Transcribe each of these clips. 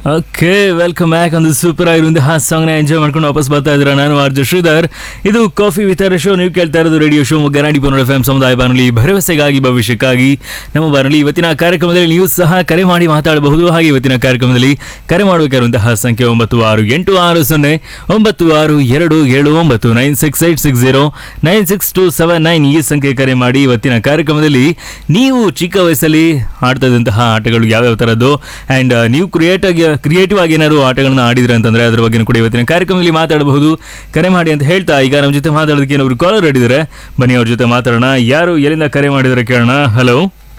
Okay, welcome back. ಒಂದು super ಆಗಿರುವಂತಹ ಸಾಂಗ್ನ enjoy ಮಾಡ್ಕೊಂಡು ವಾಪಸ್ ಬರ್ತಾ ಇದ್ದೀರಾ. ನಾನು ಆರ್ಜೆ ಶ್ರೀಧರ್. ಇದು ಕಾಫಿ ವಿತ್ ಶೋ. ನೀವು ಕೇಳ್ತಾ ಇರೋದು ರೇಡಿಯೋ ಶೋ ಗರಾಡಿ ಪನ್ನಡ FM ಸಮುದಾಯ ಬಾನುಲಿ, ಭರವಸೆಗಾಗಿ ಭವಿಷ್ಯಕ್ಕಾಗಿ ನಮ್ಮ ಬಾನುಲಿ. ಇವತ್ತಿನ ಕಾರ್ಯಕ್ರಮದಲ್ಲಿ ನೀವು ಸಹ ಕರೆ ಮಾಡಿ ಮಾತಾಡಬಹುದು. ಹಾಗೆ ಇವತ್ತಿನ ಕಾರ್ಯಕ್ರಮದಲ್ಲಿ ಕರೆ ಮಾಡಬೇಕಾಗಿರುವಂತಹ ಸಂಖ್ಯೆ 9686296279 9686096279 ಈ ಸಂಖ್ಯೆ ಕರೆ ಮಾಡಿ. ಇವತ್ತಿನ ಕಾರ್ಯಕ್ರಮದಲ್ಲಿ ನೀವು ಚಿಕ್ಕ ವಯಸ್ಸಲ್ಲಿ ಆಡ್ತಾ ಇದ್ದಂತಹ ಆಟಗಳು ಯಾವ್ಯಾವ ಥರದ್ದು ಆ್ಯಂಡ್ ನೀವು ಕ್ರಿಯೇಟಿವ್ ಆಗಿ ಏನಾದ್ರು ಆಟಗಳನ್ನ ಆಡಿದ್ರೆ ಅಂತಂದ್ರೆ ಅದ್ರ ಬಗ್ಗೆ ಕೂಡ ಇವತ್ತಿನ ಕಾರ್ಯಕ್ರಮದಲ್ಲಿ ಮಾತಾಡಬಹುದು. ಕರೆ ಮಾಡಿ ಅಂತ ಹೇಳ್ತಾ ಈಗ ನಮ್ಮ ಜೊತೆ ಮಾತಾಡೋದಕ್ಕೆ ಏನೊಬ್ರು ಕಾಲರ್ ಹಿಡಿದರೆ, ಬನ್ನಿ ಅವ್ರ ಜೊತೆ ಮಾತಾಡೋಣ. ಯಾರು ಎಲ್ಲಿಂದ ಕರೆ ಮಾಡಿದ್ರೆ ಕೇಳೋಣ. ಹಲೋ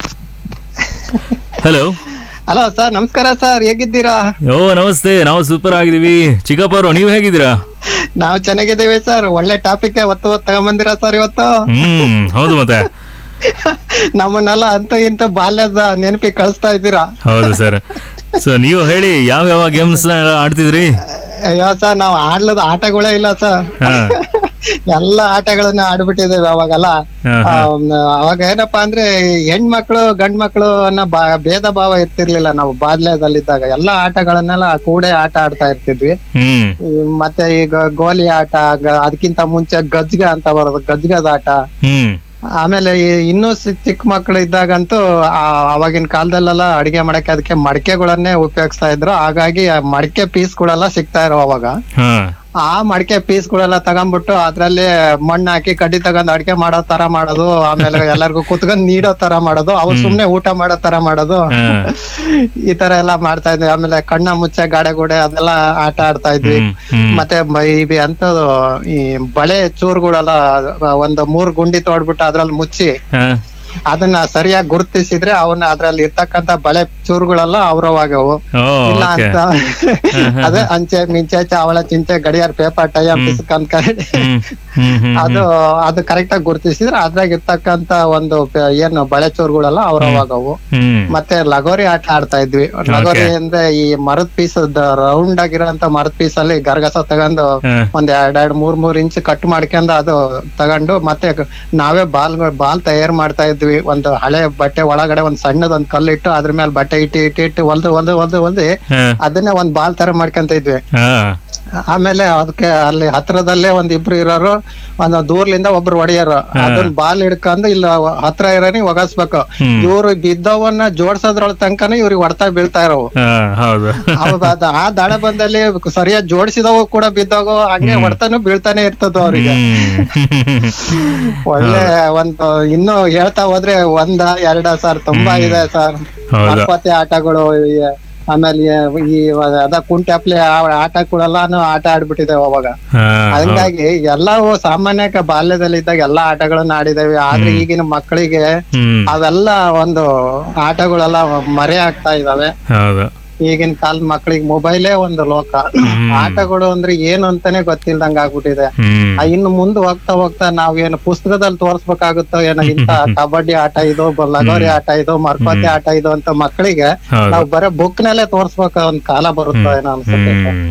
ಹಲೋ ಹಲೋ ಸರ್, ನಮಸ್ಕಾರ ಸರ್, ಹೇಗಿದ್ದೀರಾ? ಓ ನಮಸ್ತೆ, ನಾವು ಸೂಪರ್ ಆಗಿದೀವಿ. ಚಿಕ್ಕಪ್ಪರು, ನೀವು ಹೇಗಿದ್ದೀರಾ? ನಾವು ಚೆನ್ನಾಗಿದ್ದೀವಿ ಸರ್. ಒಳ್ಳೆ ಟಾಪಿಕ್ ಒತ್ತು ತಗೊಂಬಂದಿರಾ ಸರ್ ಇವತ್ತು. ಹೌದು, ಮತ್ತೆ ನಮ್ಮನ್ನೆಲ್ಲ ಅಂತ ಇಂತ ಬಾಲ್ಯದ ನೆನಪಿಗೆ ಕಳಿಸ್ತಾ ಇದ್ದೀರಾ. ಹೌದು ಸರ್. ಸೊ ನೀವು ಹೇಳಿ, ಯಾವ ಗೇಮ್ಸ್ ಆಡ್ತಿದ್ರಿ? ಅಯ್ಯೋ ಸರ್, ನಾವು ಆಡ್ಲದ ಆಟಗಳೇ ಇಲ್ಲ ಸರ್. ಎಲ್ಲ ಆಟಗಳನ್ನ ಆಡ್ಬಿಟ್ಟಿದ್ದೇವೆ ಅವಾಗೆಲ್ಲ. ಅವಾಗ ಏನಪ್ಪಾ ಅಂದ್ರೆ ಹೆಣ್ಮಕ್ಳು ಗಂಡ್ ಮಕ್ಳು ಅನ್ನೋ ಭೇದ ಭಾವ ಇರ್ತಿರ್ಲಿಲ್ಲ. ನಾವು ಬಾಲ್ಯದಲ್ಲಿದ್ದಾಗ ಎಲ್ಲಾ ಆಟಗಳನ್ನೆಲ್ಲ ಕೂಡೆ ಆಟ ಆಡ್ತಾ ಇರ್ತಿದ್ವಿ. ಮತ್ತೆ ಈಗ ಗೋಲಿ ಆಟ, ಅದಕ್ಕಿಂತ ಮುಂಚೆ ಗಜ್ಗ ಅಂತ ಬರೋದು, ಗಜ್ಗದ ಆಟ. ಆಮೇಲೆ ಇನ್ನೂ ಚಿಕ್ಕ ಮಕ್ಳು ಇದ್ದಾಗಂತೂ ಅವಾಗಿನ ಕಾಲದಲ್ಲೆಲ್ಲ ಅಡಿಗೆ ಮಾಡಕ್ಕೆ ಅದಕ್ಕೆ ಮಡಕೆಗಳನ್ನೇ ಉಪಯೋಗಿಸ್ತಾ ಇದ್ರು. ಹಾಗಾಗಿ ಮಡಕೆ ಪೀಸ್ಗಳೆಲ್ಲ ಸಿಗ್ತಾ ಇರೋ ಅವಾಗ. ಆ ಮಡಕೆ ಪೀಸ್ಗಳೆಲ್ಲ ತಗೊಂಡ್ಬಿಟ್ಟು ಅದ್ರಲ್ಲಿ ಮಣ್ಣು ಹಾಕಿ ಕಡ್ಡಿ ತಗೊಂಡ್ ಅಡಿಗೆ ಮಾಡೋ ತರ ಮಾಡೋದು. ಆಮೇಲೆ ಎಲ್ಲರಿಗೂ ಕುತ್ಕೊಂಡ್ ನೀಡೋ ತರ ಮಾಡೋದು, ಅವ್ರು ಸುಮ್ನೆ ಊಟ ಮಾಡೋ ತರ ಮಾಡೋದು. ಈ ತರ ಎಲ್ಲಾ ಮಾಡ್ತಾ ಇದ್ವಿ. ಆಮೇಲೆ ಕಣ್ಣ ಮುಚ್ಚೆ ಗಾಡೆಗೂಡೆ ಅದೆಲ್ಲ ಆಟ ಆಡ್ತಾ ಇದ್ವಿ. ಮತ್ತೆ ಇವಿ ಅಂತದ್ದು ಈ ಬಳೆ ಚೂರುಗಳೆಲ್ಲ ಒಂದು 3 ಗುಂಡಿ ತೋಡ್ಬಿಟ್ಟು ಅದ್ರಲ್ಲಿ ಮುಚ್ಚಿ ಅದನ್ನ ಸರಿಯಾಗಿ ಗುರುತಿಸಿದ್ರೆ ಅವನ್ನ ಅದ್ರಲ್ಲಿ ಇರ್ತಕ್ಕಂತ ಬಳೆ ಚೂರುಗಳೆಲ್ಲ ಅವ್ರವಾಗವು. ಇಲ್ಲ ಅಂತ ಅದೇ ಅಂಚೆ ಮಿಂಚೆ ಚಾವಳ ಚಿಂಚೆ ಗಡಿಯಾರ ಪೇಪರ್ ಟೈ ಪಿಸ್ಕ್ ಅಂತ ಅದು ಕರೆಕ್ಟ್ ಆಗಿ ಗುರುತಿಸಿದ್ರೆ ಅದ್ರಾಗ ಇರ್ತಕ್ಕಂತ ಒಂದು ಏನು ಬಳೆ ಚೂರುಗಳೆಲ್ಲ ಅವ್ರವಾಗವು. ಮತ್ತೆ ಲಗೋರಿ ಆಟ ಆಡ್ತಾ ಇದ್ವಿ. ಲಗೋರಿ ಅಂದ್ರೆ ಈ ಮರದ ಪೀಸ್, ರೌಂಡ್ ಆಗಿರೋಂತ ಮರದ ಪೀಸ್ ಅಲ್ಲಿ ಗರಗಸ ತಗೊಂಡು ಒಂದ್ 2-3 ಇಂಚ್ ಕಟ್ ಮಾಡ್ಕೊಂಡು ಅದು ತಗೊಂಡು ಮತ್ತೆ ನಾವೇ ಬಾಲ್ ತಯಾರು ಮಾಡ್ತಾ ಇದ್ವಿ. ಒಂದು ಹಳೆ ಬಟ್ಟೆ ಒಳಗಡೆ ಒಂದ್ ಸಣ್ಣದೊಂದ್ ಕಲ್ಲಿಟ್ಟು ಅದ್ರ ಮೇಲೆ ಬಟ್ಟೆ ಇಟ್ಟು ಹೊಲ್ದು ಅದನ್ನೇ ಒಂದ್ ಬಾಲ್ ತರ ಮಾಡ್ಕೊಂತ ಇದ್ವಿ. ಆಮೇಲೆ ಅದಕ್ಕೆ ಅಲ್ಲಿ ಹತ್ರದಲ್ಲೇ ಇಬ್ರು ಇರೋರು, ಒಂದು ದೂರ್ಲಿಂದ ಒಬ್ರು ಹೊಡೆಯೋರು. ಅದನ್ನ ಬಾಲ್ ಹಿಡ್ಕೊಂಡು ಇಲ್ಲ ಹತ್ರ ಇರೋನಿ ಒಗಸ್ಬೇಕು. ಇವ್ರು ಬಿದ್ದವನ್ನ ಜೋಡ್ಸೋದ್ರೊಳ ತನಕನೂ ಇವ್ರಿಗೆ ಹೊಡ್ತಾ ಬೀಳ್ತಾ ಇರೋವು. ಆ ದಡ ಬಂದಲ್ಲಿ ಸರಿಯಾಗಿ ಜೋಡಿಸಿದವು ಕೂಡ ಬಿದ್ದೋಗು, ಹಂಗೆ ಹೊಡ್ತಾನು ಬೀಳ್ತಾನೆ ಇರ್ತದ ಅವ್ರಿಗೆ. ಒಳ್ಳೆ ಒಂದು ಇನ್ನು ಹೇಳ್ತಾ ಹೋದ್ರೆ 1-2 ಸರ್, ತುಂಬಾ ಇದೆ ಸರ್. ಗಣಪತಿ ಆಟಗಳು, ಆಮೇಲೆ ಈ ಅದ ಕುಂಟೆಪ್ಲೆ ಆಟಗಳೆಲ್ಲಾನು ಆಟ ಆಡ್ಬಿಟ್ಟಿದ್ದೇವೆ ಅವಾಗ. ಹಂಗಾಗಿ ಎಲ್ಲವೂ ಸಾಮಾನ್ಯಕ್ಕೆ ಬಾಲ್ಯದಲ್ಲಿ ಇದ್ದಾಗ ಎಲ್ಲಾ ಆಟಗಳನ್ನ ಆಡಿದೇವೆ. ಆದ್ರೆ ಈಗಿನ ಮಕ್ಕಳಿಗೆ ಅವೆಲ್ಲ ಒಂದು ಆಟಗಳೆಲ್ಲ ಮರೆ ಆಗ್ತಾ ಇದಾವೆ. ಈಗಿನ ಕಾಲದ ಮಕ್ಕಳಿಗೆ ಮೊಬೈಲೇ ಒಂದು ಲೋಕ. ಆಟಗಳು ಅಂದ್ರೆ ಏನು ಅಂತಾನೆ ಗೊತ್ತಿಲ್ದಂಗ ಆಗ್ಬಿಟ್ಟಿದೆ. ಇನ್ನು ಮುಂದೆ ಹೋಗ್ತಾ ನಾವೇನು ಪುಸ್ತಕದಲ್ಲಿ ತೋರ್ಸ್ಬೇಕಾಗುತ್ತೋ ಏನೋ, ಇಂತ ಕಬಡ್ಡಿ ಆಟ ಇದು, ಲಗೋರಿ ಆಟ ಇದು, ಮರ್ಕೋತಿ ಆಟ ಇದು ಅಂತ ಮಕ್ಕಳಿಗೆ ನಾವ್ ಬರೀ ಬುಕ್ ನಲ್ಲೇ ತೋರ್ಸ್ಬೇಕ ಒಂದ್ ಕಾಲ ಬರುತ್ತೋ ಏನೋ ಅನ್ಸುತ್ತೆ.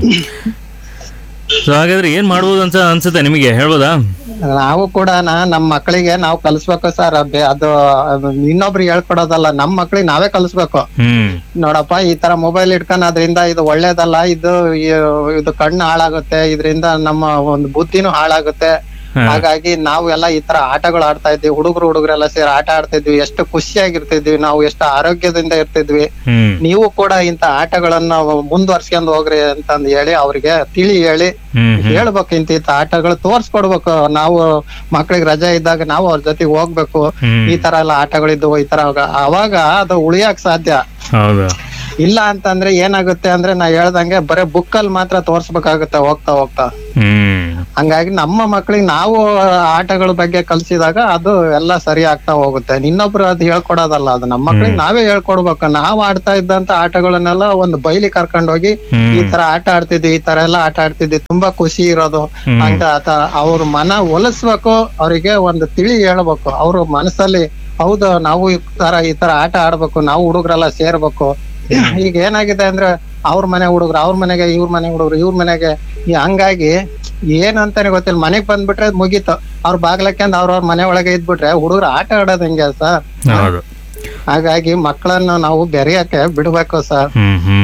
ಸೊ ಹಾಗಾದ್ರೆ ಏನ್ ಮಾಡ್ಬೋದು ಅಂತ ಅನ್ಸುತ್ತೆ ನಿಮಗೆ, ಹೇಳ್ಬೋದಾ? ನಾವು ಕೂಡ ನಮ್ ಮಕ್ಕಳಿಗೆ ನಾವು ಕಲ್ಸ್ಬೇಕು ಸರ್. ಅದು ಇನ್ನೊಬ್ರು ಹೇಳ್ಕೊಡೋದಲ್ಲ, ನಮ್ ಮಕ್ಳಿಗೆ ನಾವೇ ಕಲ್ಸ್ಬೇಕು. ನೋಡಪ್ಪ, ಈ ತರ ಮೊಬೈಲ್ ಇಟ್ಕೊಂಡ್ ಅದ್ರಿಂದ ಇದು ಒಳ್ಳೇದಲ್ಲ, ಇದು ಕಣ್ಣು ಹಾಳಾಗುತ್ತೆ, ಇದರಿಂದ ನಮ್ಮ ಒಂದು ಬುದ್ಧಿನೂ ಹಾಳಾಗುತ್ತೆ. ಹಾಗಾಗಿ ನಾವು ಎಲ್ಲ ಈ ತರ ಆಟಗಳು ಆಡ್ತಾ ಇದ್ವಿ. ಹುಡುಗರೆಲ್ಲ ಸೇರಿ ಆಟ ಆಡ್ತಾ ಇದ್ವಿ. ಎಷ್ಟು ಖುಷಿಯಾಗಿರ್ತಿದ್ವಿ ನಾವು, ಎಷ್ಟು ಆರೋಗ್ಯದಿಂದ ಇರ್ತಿದ್ವಿ. ನೀವು ಕೂಡ ಇಂತ ಆಟಗಳನ್ನ ಮುಂದುವರ್ಸ್ಕೊಂಡ್ ಹೋಗ್ರಿ ಅಂತಂದ್ ಹೇಳಿ ಅವ್ರಿಗೆ ಹೇಳಿ ಹೇಳ್ಬೇಕು. ಇಂತ ಆಟಗಳು ತೋರ್ಸ್ಕೊಡ್ಬೇಕು. ನಾವು ಮಕ್ಳಿಗೆ ರಜೆ ಇದ್ದಾಗ ನಾವು ಅವ್ರ ಜೊತೆಗೆ ಹೋಗ್ಬೇಕು. ಈ ತರ ಎಲ್ಲ ಆಟಗಳಿದ್ವು, ಈ ತರ ಅವಾಗ ಅದು ಉಳಿಯಾಕ್ ಸಾಧ್ಯ. ಇಲ್ಲ ಅಂತಂದ್ರೆ ಏನಾಗುತ್ತೆ ಅಂದ್ರೆ ನಾ ಹೇಳ್ದಂಗೆ ಬರೇ ಬುಕ್ ಅಲ್ಲಿ ಮಾತ್ರ ತೋರ್ಸ್ಬೇಕಾಗುತ್ತೆ ಹೋಗ್ತಾ. ಹಂಗಾಗಿ ನಮ್ಮ ಮಕ್ಳಿಗೆ ನಾವು ಆಟಗಳ ಬಗ್ಗೆ ಕಲ್ಸಿದಾಗ ಅದು ಎಲ್ಲ ಸರಿ ಆಗ್ತಾ ಹೋಗುತ್ತೆ. ಇನ್ನೊಬ್ರು ಅದು ಹೇಳ್ಕೊಡೋದಲ್ಲ, ಅದು ನಮ್ಮ ಮಕ್ಳಿಗೆ ನಾವೇ ಹೇಳ್ಕೊಡ್ಬೇಕು. ನಾವ್ ಆಡ್ತಾ ಇದ್ದಂತ ಆಟಗಳನ್ನೆಲ್ಲ ಒಂದು ಬೈಲಿ ಕರ್ಕೊಂಡೋಗಿ ಈ ತರ ಆಟ ಆಡ್ತಿದ್ವಿ, ಈ ತರ ಎಲ್ಲ ಆಟ ಆಡ್ತಿದ್ವಿ, ತುಂಬಾ ಖುಷಿ ಇರೋದು ಅಂತ ಅವ್ರ ಮನ ಒಲಿಸ್ಬೇಕು. ಅವ್ರಿಗೆ ಒಂದು ಹೇಳ್ಬೇಕು. ಅವ್ರ ಮನಸ್ಸಲ್ಲಿ ಹೌದು ನಾವು ಈ ತರ ಆಟ ಆಡ್ಬೇಕು, ನಾವು ಹುಡುಗರೆಲ್ಲ ಸೇರ್ಬೇಕು. ಈಗ ಏನಾಗಿದೆ ಅಂದ್ರೆ ಅವ್ರ ಮನೆ ಹುಡುಗರು ಅವ್ರ ಮನೆಗೆ, ಇವ್ರ ಮನೆ ಹುಡುಗರು ಇವ್ರ ಮನೆಗೆ, ಹಂಗಾಗಿ ಏನಂತಾನೆ ಗೊತ್ತಿಲ್ಲ. ಮನೆಗ್ ಬಂದ್ಬಿಟ್ರೆ ಮುಗೀತು. ಅವ್ರ ಬಾಗ್ಲಕ್ಕಂದ್ ಅವ್ರವ್ರ ಮನೆ ಒಳಗೆ ಇದ್ಬಿಟ್ರೆ ಹುಡುಗರು ಆಟ ಆಡೋದ್ ಹೆಂಗೆ ಸರ್? ಹಾಗಾಗಿ ಮಕ್ಕಳನ್ನ ನಾವು ಬೆರೆಯಕ್ಕೆ ಬಿಡ್ಬೇಕು ಸರ್.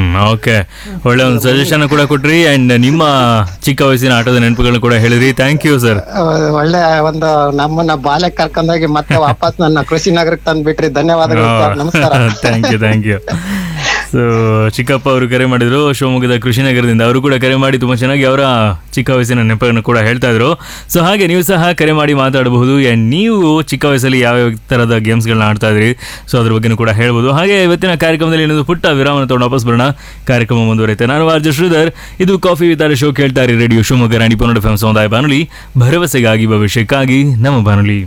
ಓಕೆ, ಒಳ್ಳೆ ಒಂದು ಸಜೆಷನ್ ಕೂಡ ಕೊಟ್ರಿ ಅಂಡ್ ನಿಮ್ಮ ಚಿಕ್ಕ ವಯಸ್ಸಿನ ಆಟದ ನೆನಪುಗಳನ್ನ ಕೂಡ ಹೇಳಿದ್ರಿ. Thank you sir. ಒಳ್ಳೆ ಒಂದು ನಮ್ಮನ್ನ ಬಾಲ್ಯಕ್ಕೆ ಕರ್ಕೊಂಡೋಗಿ ಮತ್ತೆ ವಾಪಸ್ ನನ್ನ ಕೃಷಿ ನಗರಕ್ಕೆ ತಂದ್ಬಿಟ್ರಿ. ಧನ್ಯವಾದಗಳು ಸರ್. ನಮಸ್ಕಾರ. Thank you. ಸೊ ಚಿಕ್ಕಪ್ಪ ಅವರು ಕರೆ ಮಾಡಿದ್ರು ಶಿವಮೊಗ್ಗದ ಕೃಷಿನಗರದಿಂದ. ಅವರು ಕೂಡ ಕರೆ ಮಾಡಿ ತುಂಬಾ ಚೆನ್ನಾಗಿ ಅವರ ಚಿಕ್ಕ ವಯಸ್ಸಿನ ನೆನಪನ್ನು ಕೂಡ ಹೇಳ್ತಾ ಇದ್ರು. ಸೊ ಹಾಗೆ ನೀವು ಸಹ ಕರೆ ಮಾಡಿ ಮಾತಾಡಬಹುದು. ನೀವು ಚಿಕ್ಕ ವಯಸ್ಸಲ್ಲಿ ಯಾವ ತರದ ಗೇಮ್ಸ್ಗಳನ್ನ ಆಡ್ತಾ ಇದ್ರಿ, ಸೊ ಅದ್ರ ಬಗ್ಗೆನೂ ಕೂಡ ಹೇಳ್ಬೋದು. ಹಾಗೆ ಇವತ್ತಿನ ಕಾರ್ಯಕ್ರಮದಲ್ಲಿ ಇನ್ನೊಂದು ಪುಟ್ಟ ವಿರಾಮನ ತಗೊಂಡು ವಾಪಸ್ ಬರೋಣ. ಕಾರ್ಯಕ್ರಮ ಮುಂದುವರಿಯುತ್ತೆ. ನಾನು ಆರ್ಜೆ ಶ್ರೀಧರ್. ಇದು ಕಾಫಿ ವಿತ್ ಆರ್ ಶೋ ಕೇಳ್ತಾ ಇರಿ ರೇಡಿಯೋ ಶಿವಮೊಗ್ಗ 90.8 FM ಸಮುದಾಯ ಬಾನುಲಿ, ಭರವಸೆಗಾಗಿ ಭವಿಷ್ಯಕ್ಕಾಗಿ ನಮ್ಮ ಬಾನುಲಿ.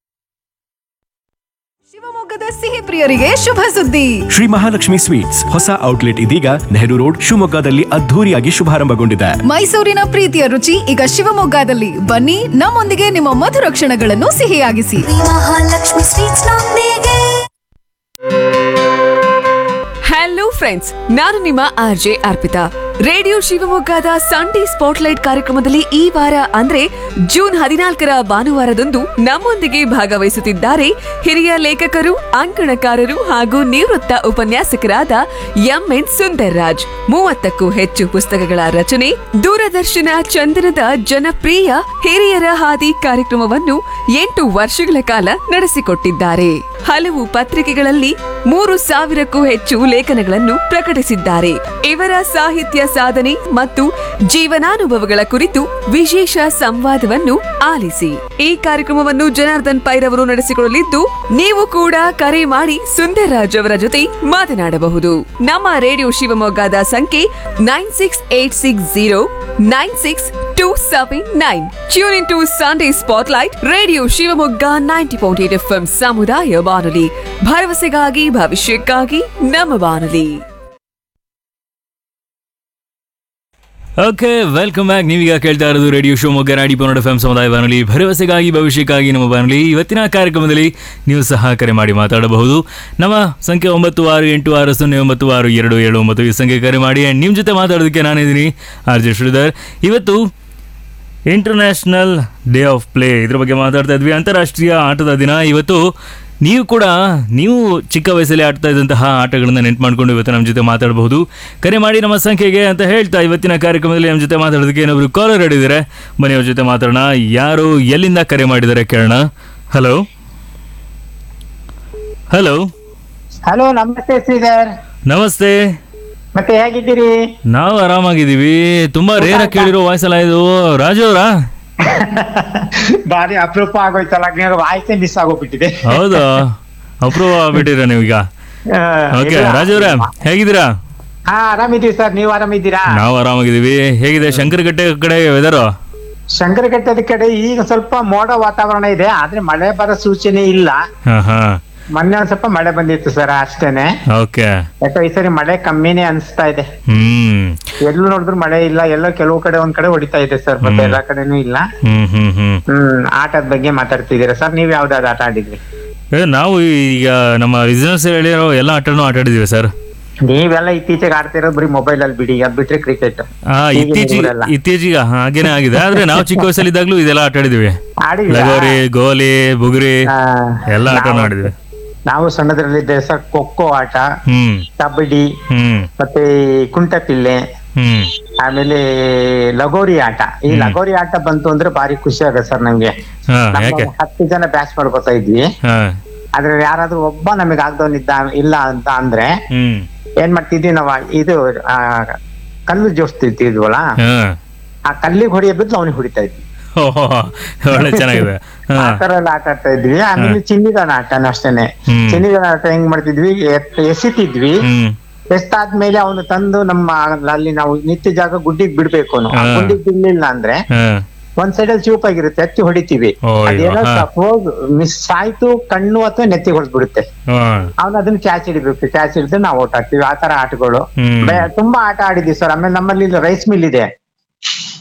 ಶಿವಮೊಗ್ಗದ ಸಿಹಿ ಪ್ರಿಯರಿಗೆ ಶುಭ ಸುದ್ದಿ. ಶ್ರೀ ಮಹಾಲಕ್ಷ್ಮಿ ಸ್ವೀಟ್ಸ್ ಹೊಸ ಔಟ್ಲೆಟ್ ಇದೀಗ ನೆಹರು ರೋಡ್ ಶಿವಮೊಗ್ಗದಲ್ಲಿ ಅದ್ಧೂರಿಯಾಗಿ ಶುಭಾರಂಭಗೊಂಡಿದೆ. ಮೈಸೂರಿನ ಪ್ರೀತಿಯ ರುಚಿ ಈಗ ಶಿವಮೊಗ್ಗದಲ್ಲಿ. ಬನ್ನಿ, ನಮ್ಮೊಂದಿಗೆ ನಿಮ್ಮ ಮಧುರ ಕ್ಷಣಗಳನ್ನು ಸಿಹಿಯಾಗಿಸಿ. ಮಹಾಲಕ್ಷ್ಮಿ ಸ್ವೀಟ್ಸ್ ನೊಂದಿಗೆ. ಹಲೋ ಫ್ರೆಂಡ್ಸ್, ನಾನು ನಿಮ್ಮ ಆರ್ಜೆ ಅರ್ಪಿತಾ. ರೇಡಿಯೋ ಶಿವಮೊಗ್ಗದ ಸಂಡೇ ಸ್ಪಾಟ್ಲೈಟ್ ಕಾರ್ಯಕ್ರಮದಲ್ಲಿ ಈ ವಾರ ಅಂದ್ರೆ ಜೂನ್ 14ರ ಭಾನುವಾರದಂದು ನಮ್ಮೊಂದಿಗೆ ಭಾಗವಹಿಸುತ್ತಿದ್ದಾರೆ ಹಿರಿಯ ಲೇಖಕರು, ಅಂಕಣಕಾರರು ಹಾಗೂ ನಿವೃತ್ತ ಉಪನ್ಯಾಸಕರಾದ ಎಂಎನ್ ಸುಂದರ್ ರಾಜ್. 30ಕ್ಕೂ ಹೆಚ್ಚು ಪುಸ್ತಕಗಳ ರಚನೆ, ದೂರದರ್ಶನ ಚಂದನದ ಜನಪ್ರಿಯ ಹಿರಿಯರ ಹಾದಿ ಕಾರ್ಯಕ್ರಮವನ್ನು 8 ವರ್ಷಗಳ ಕಾಲ ನಡೆಸಿಕೊಟ್ಟಿದ್ದಾರೆ. ಹಲವು ಪತ್ರಿಕೆಗಳಲ್ಲಿ 3000ಕ್ಕೂ ಹೆಚ್ಚು ಲೇಖನಗಳನ್ನು ಪ್ರಕಟಿಸಿದ್ದಾರೆ. ಇವರ ಸಾಹಿತ್ಯ ಸಾಧನೆ ಮತ್ತು ಜೀವನಾನುಭವಗಳ ಕುರಿತು ವಿಶೇಷ ಸಂವಾದವನ್ನು ಆಲಿಸಿ. ಈ ಕಾರ್ಯಕ್ರಮವನ್ನು ಜನಾರ್ದನ್ ಪೈರವರು ನಡೆಸಿಕೊಳ್ಳಲಿದ್ದು, ನೀವು ಕೂಡ ಕರೆ ಮಾಡಿ ಸುಂದರ್ರಾಜ್ ಅವರ ಜೊತೆ ಮಾತನಾಡಬಹುದು. ನಮ್ಮ ರೇಡಿಯೋ ಶಿವಮೊಗ್ಗದ ಸಂಖ್ಯೆ 9680962799. Tune in to Sunday spotlight radio Shivamogga 90.8 FM ಸಮುದಾಯ ಬಾನುಲಿ, ಭರವಸೆಗಾಗಿ ಭವಿಷ್ಯಕ್ಕಾಗಿ ನಮ್ಮ ಬಾನುಲಿ. Okay, welcome back. ನೀವೀಗ ಕೇಳ್ತಾ ಇರೋದು ರೇಡಿಯೋ ಶಿವಮೊಗ್ಗ 90.8 FM ಸಮುದಾಯ ಬಾನುಲಿ, ಭರವಸೆಗಾಗಿ ಭವಿಷ್ಯಕ್ಕಾಗಿ ನಮ್ಮ ಬಾನುಲಿ. ಇವತ್ತಿನ ಕಾರ್ಯಕ್ರಮದಲ್ಲಿ ನೀವು ಸಹ ಕರೆ ಮಾಡಿ ಮಾತಾಡಬಹುದು. ನಮ್ಮ ಸಂಖ್ಯೆ 9660962279 ಈ ಸಂಖ್ಯೆ ಕರೆ ಮಾಡಿ. ಆ್ಯಂಡ್ ನಿಮ್ಮ ಜೊತೆ ಮಾತಾಡೋದಕ್ಕೆ ನಾನಿದ್ದೀನಿ ಆರ್ಜೆ ಶ್ರೀಧರ್. ಇವತ್ತು ಇಂಟರ್ನ್ಯಾಷನಲ್ ಡೇ ಆಫ್ ಪ್ಲೇ, ಇದ್ರ ಬಗ್ಗೆ ಮಾತಾಡ್ತಾ ಇದ್ವಿ. ಅಂತಾರಾಷ್ಟ್ರೀಯ ಆಟದ ದಿನ ಇವತ್ತು. ನೀವು ಚಿಕ್ಕ ವಯಸ್ಸಲ್ಲಿ ಆಡ್ತಾ ಇದ್ದಂತಹ ಆಟಗಳನ್ನ ನೆನ್ಪು ಮಾಡ್ಕೊಂಡು ಇವತ್ತು ನಮ್ಮ ಜೊತೆ ಮಾತಾಡಬಹುದು. ಕರೆ ಮಾಡಿ ನಮ್ಮ ಸಂಖ್ಯೆಗೆ ಅಂತ ಹೇಳ್ತಾ ಇವತ್ತಿನ ಕಾರ್ಯಕ್ರಮದಲ್ಲಿ ನಮ್ಮ ಜೊತೆ ಮಾತಾಡೋದಕ್ಕೆ ಇನ್ನೊಬ್ರು ಕಾಲರ್ ಹಿಡಿದಿದ್ದಾರೆ. ಮನೆಯವ್ರ ಜೊತೆ ಮಾತಾಡೋಣ. ಯಾರು ಎಲ್ಲಿಂದ ಕರೆ ಮಾಡಿದ್ದಾರೆ ಕೇಳೋಣ. ಹಲೋ ಹಲೋ ಹಲೋ, ನಮಸ್ತೆ ಶ್ರೀಧರ್. ನಮಸ್ತೆ. ಮತ್ತೆ ಹೇಗಿದ್ದೀರಿ? ನಾವು ಆರಾಮಾಗಿದ್ದೀವಿ. ತುಂಬಾ ರೇರ್ ಕೇಳಿರೋ ವಾಯ್ಸ್ ಅಲ್ಲ ಇದು. ರಾಜು ಅವರಾ? ಬಾರಿ ಅಪರೂಪ ಆಗೋಯ್ತಲ್ಲ, ವಾಯ್ಸೇ ಮಿಸ್ ಆಗೋಗ್ಬಿಟ್ಟಿದೆ. ಹೌದಾ, ಅಪ್ರೂವ್ ಆಗ್ಬಿಟ್ಟಿರ ನೀವೀಗ. ಓಕೆ, ರಾಜು ಅವರೇ ಹೇಗಿದ್ದೀರಾ? ಹಾ, ಆರಾಮಿದೀವಿ ಸರ್. ನೀವು ಆರಾಮಿದ್ದೀರಾ? ನಾವು ಆರಾಮಾಗಿದ್ದೀವಿ. ಹೇಗಿದೆ ಶಂಕರಘಟ್ಟೆ ಕಡೆ ವೆದರ್? ಶಂಕರಘಟ್ಟದ ಕಡೆ ಈಗ ಸ್ವಲ್ಪ ಮೋಡ ವಾತಾವರಣ ಇದೆ, ಆದ್ರೆ ಮಳೆ ಬರೋ ಸೂಚನೆ ಇಲ್ಲ. ಮೊನ್ನೆ ಒಂದ್ ಸ್ವಲ್ಪ ಮಳೆ ಬಂದಿತ್ತು ಸರ್, ಅಷ್ಟೇನೆ. ಓಕೆ. ಯಾಕೋ ಈ ಸರಿ ಮಳೆ ಕಮ್ಮಿನೇ ಅನ್ಸ್ತಾ ಇದೆ. ಎಲ್ಲೂ ನೋಡಿದ್ರು ಮಳೆ ಇಲ್ಲ. ಎಲ್ಲೋ ಕೆಲವು ಕಡೆ ಒಂದ್ ಕಡೆ ಹೊಡಿತಾ ಇದೆ ಸರ್, ಮತ್ತೆ ಎಲ್ಲಾ ಕಡೆನೂ ಇಲ್ಲ. ಆಟದ ಬಗ್ಗೆ ಮಾತಾಡ್ತಿದ್ದೀರಾ ಸರ್. ನೀವ್ ಯಾವ್ದಾದ್ರು ಆಟ ಆಡಿದ್ರಿ? ನಾವು ಈಗ ನಮ್ಮ ರಿಸರ್ವ್ಸ್ ಹೇಳಿರೋ ಎಲ್ಲ ಆಟನೂ ಆಟ ಆಡಿದೀವಿ ಸರ್. ನೀವೆಲ್ಲ ಇತ್ತೀಚೆಗೆ ಆಡ್ತಿರೋದು ಬರೀ ಮೊಬೈಲ್ ಅಲ್ಲಿ ಬಿಡಿ, ಅದ್ ಬಿಟ್ರೆ ಕ್ರಿಕೆಟ್. ಇತ್ತೀಚೆಗೆ ಹಾಗೇನೆ ಆಗಿದೆ. ಆದ್ರೆ ನಾವು ಚಿಕ್ಕ ವಯಸ್ಸಲ್ಲಿದ್ದಾಗ್ಲೂ ಇದೆಲ್ಲ ಆಟ ಆಡಿದ್ವಿ. ಲಗೋರಿ, ಗೋಲಿ, ಬುಗುರಿ ಎಲ್ಲ ಆಟ ಆಡಿದ್ವಿ. ನಾವು ಸಣ್ಣದ್ರಲ್ಲಿದ್ದೆ ಸರ್. ಖೋಖೋ ಆಟ, ಕಬಡ್ಡಿ, ಮತ್ತೆ ಕುಂಟಪಿಲ್ಲೆ, ಆಮೇಲೆ ಲಗೋರಿ ಆಟ. ಈ ಲಗೋರಿ ಆಟ ಬಂತು ಅಂದ್ರೆ ಬಾರಿ ಖುಷಿ ಆಗುತ್ತೆ ಸರ್ ನಮ್ಗೆ. 10 ಜನ ಬ್ಯಾಚ್ ಮಾಡ್ಕೊತಾ ಇದ್ವಿ. ಆದ್ರೆ ಯಾರಾದ್ರೂ ಒಬ್ಬ ನಮಗ್ ಆಗ್ದವನಿದ್ದ ಇಲ್ಲ ಅಂತ ಅಂದ್ರೆ ಏನ್ ಮಾಡ್ತಿದ್ವಿ ನಾವು, ಇದು ಕಲ್ಲು ಜೋಡಿಸ್ತಿದ್ವಲ್ಲ, ಆ ಕಲ್ಲಿಗೆ ಹೊಡೆಯ ಬಿದ್ದು ಅವನಿಗೆ ಹೊಡಿತಾ ಇದ್ವಿ. ಒಳ್ಳೆ ಚೆನ್ನಾಗಿದೆ. ಆ ತರ ಎಲ್ಲ ಆಟ ಆಡ್ತಾ ಇದ್ವಿ. ಆಮೇಲೆ ಚಿನ್ನಿದಾನ ಆಟನ ಅಷ್ಟೇನೆ. ಚಿನ್ನಿದಾನ ಆಟ ಹೆಂಗ್ ಮಾಡ್ತಿದ್ವಿ, ಎಸಿತಿದ್ವಿ. ಎಷ್ಟಾದ್ಮೇಲೆ ಅವನು ತಂದು ನಮ್ಮ ಅಲ್ಲಿ ನಾವು ನಿತ್ಯ ಜಾಗ ಗುಡ್ಡಿಗೆ ಬಿಡ್ಬೇಕು. ಗುಡ್ಡಿಗೆ ಬಿಡ್ಲಿಲ್ಲ ಅಂದ್ರೆ ಒಂದ್ ಸೈಡ್ ಅಲ್ಲಿ ಚೂಪಾಗಿರುತ್ತೆ, ಎತ್ತಿ ಹೊಡಿತೀವಿ. ಅದೇನೋ ಸಪೋಸ್ ಮಿಸ್ ಆಯ್ತು, ಕಣ್ಣು ಅಥವಾ ನೆತ್ತಿ ಹೊಡೆದ್ಬಿಡುತ್ತೆ. ಅವ್ನು ಅದನ್ನ ಕ್ಯಾಚ್ ಹಿಡಿಬೇಕು. ಕ್ಯಾಚ್ ಹಿಡಿದ್ರೆ ನಾವು ಔಟ್ ಆಗ್ತೀವಿ. ಆ ತರ ಆಟಗಳು ತುಂಬಾ ಆಟ ಆಡಿದ್ವಿ ಸರ್. ಆಮೇಲೆ ನಮ್ಮಲ್ಲಿ ರೈಸ್ ಮಿಲ್ ಇದೆ.